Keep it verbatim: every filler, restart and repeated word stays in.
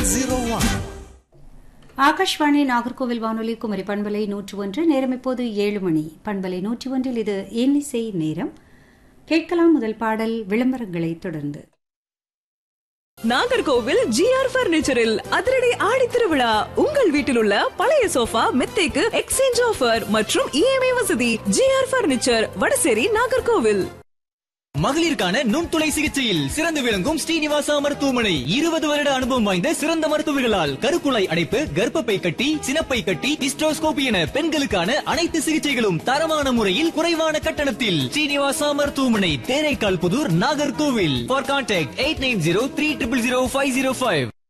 Zero one. Akashvani Nagercoil வானொலி குமரி பண்பலை நூற்று ஒன்று. நேரம் இப்போது ஏழு மணி. பண்பலை நூற்றி ஒன்றில் இது இன்னிசை நேரம். கேட்கலாம் முதல் பாடல் விளம்பரங்களை தொடர்ந்து. நாகர்கோவில் ஜிஆர் பர்னிச்சரில் அதிரடி ஆடி திருவிழா. உங்கள் வீட்டில் உள்ள பழைய சோஃபா மெத்தைக்கு எக்ஸ்சேஞ்ச் ஆஃபர் மற்றும் இஎம்ஐ வசதி. GR furniture, Vadasery, Nagercoil. மகளிருக்கான நுண்துளை சிகிச்சையில் சிறந்து விளங்கும் ஸ்ரீனிவாசா மருத்துவமனை. இருபது வருட அனுபவம் வாய்ந்த சிறந்த மருத்துவர்களால் கருக்குழாய் அடைப்பு, கர்ப்பப்பை கட்டி, சினப்பை கட்டி, ஹிஸ்டோஸ்கோபி என பெண்களுக்கான அனைத்து சிகிச்சைகளும் தரமான முறையில் குறைவான கட்டணத்தில். ஸ்ரீனிவாசா மருத்துவமனை, Theraikkal Pudur, Nagercoil. For contact eight nine zero three triple zero five zero five.